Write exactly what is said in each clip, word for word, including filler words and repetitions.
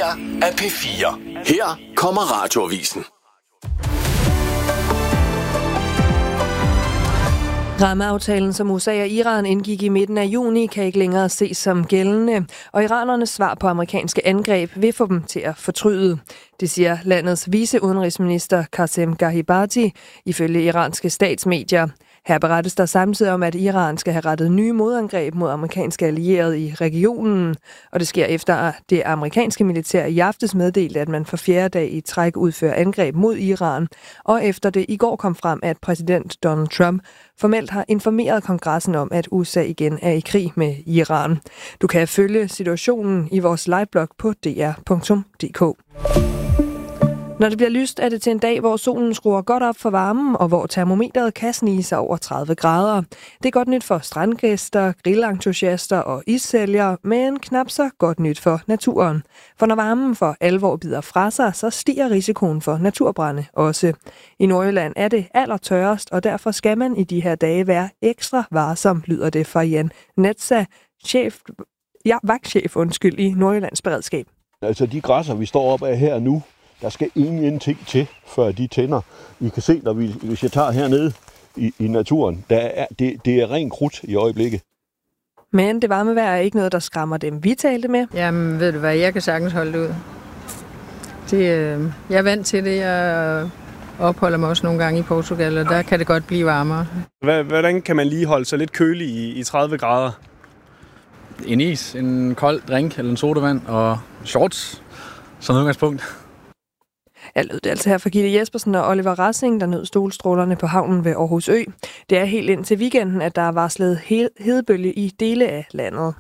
her er P fire. Her kommer Radioavisen. Rammeaftalen, som U S A og Iran indgik i midten af juni, kan ikke længere ses som gældende, og iranernes svar på amerikanske angreb vil få dem til at fortryde. Det siger landets viceudenrigsminister Qasem Ghahibati ifølge iranske statsmedier. Her berettes der samtidig om, at Iran skal have rettet nye modangreb mod amerikanske allierede i regionen, og det sker efter, at det amerikanske militær i aftes meddelte, at man for fjerde dag i træk udfører angreb mod Iran, og efter det i går kom frem, at præsident Donald Trump formelt har informeret kongressen om, at U S A igen er i krig med Iran. Du kan følge situationen i vores liveblog på d r punktum d k. Når det bliver lyst, er det til en dag, hvor solen skruer godt op for varmen, og hvor termometeret kan snige sig over tredive grader. Det er godt nyt for strandgæster, grillentusiaster og issælgere, men knap så godt nyt for naturen. For når varmen for alvor bider fra sig, så stiger risikoen for naturbrande også. I Nordjylland er det allertørrest, og derfor skal man i de her dage være ekstra varsom, lyder det fra Jan Netza, chef, ja, vagtchef undskyld, i Nordjyllands Beredskab. Altså de græsser, vi står op af her nu, der skal ingenting til, før de tænder. I kan se, når vi, hvis jeg tager hernede i, i naturen, der er, det, det er ren krudt i øjeblikket. Men det varme vejr er ikke noget, der skræmmer dem, vi talte med. Jamen, ved du hvad, jeg kan sagtens holde det ud. Det, øh, jeg er vant til det. Jeg opholder mig også nogle gange i Portugal, og der kan det godt blive varmere. Hvordan kan man lige holde sig lidt kølig i, i tredive grader? En is, en kold drink eller en sodavand og shorts som udgangspunkt. Jeg lød det altså her fra Gitte Jespersen og Oliver Rassing, der nød solstrålerne på havnen ved Aarhus Ø. Det er helt ind til weekenden, at der er varslet hedebølge i dele af landet.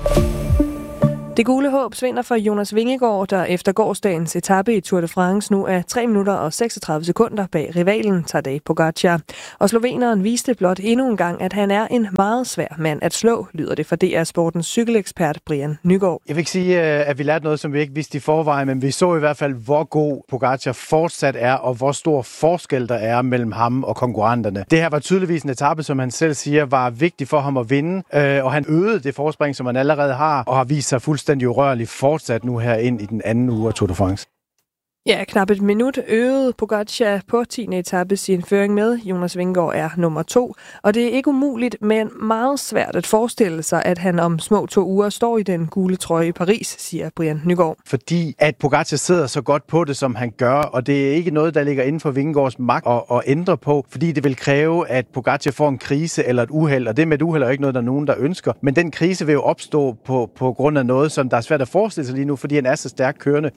Det gule håb svinder for Jonas Vingegaard, der efter gårsdagens etape i Tour de France nu er tre minutter og seksogtredive sekunder bag rivalen Tadej Pogačar. Og sloveneren viste blot endnu en gang, at han er en meget svær mand at slå, lyder det fra D R Sportens cykelekspert Brian Nygaard. Jeg vil ikke sige, at vi lærte noget, som vi ikke vidste i forvejen, men vi så i hvert fald, hvor god Pogačar fortsat er, og hvor stor forskel der er mellem ham og konkurrenterne. Det her var tydeligvis en etape, som han selv siger, var vigtig for ham at vinde, og han øgede det forspring, som han allerede har, og har vist sig fuldstændig fuldstændig urørligt fortsat nu her ind i den anden uge af Tour de France. Ja, knap et minut øgede Pogačar på tiende etape sin føring med. Jonas Vingegaard er nummer to, og det er ikke umuligt, men meget svært at forestille sig, at han om små to uger står i den gule trøje i Paris, siger Brian Nygaard. Fordi at Pogačar sidder så godt på det, som han gør, og det er ikke noget, der ligger inden for Vingegaards magt at, at ændre på, fordi det vil kræve, at Pogačar får en krise eller et uheld, og det med et uheld er ikke noget, der er nogen, der ønsker. Men den krise vil jo opstå på, på grund af noget, som der er svært at forestille sig lige nu, fordi han er så stærkt kørende.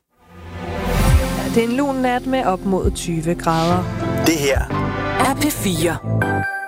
Det er en lun nat med op mod tyve grader. Det her er P fire.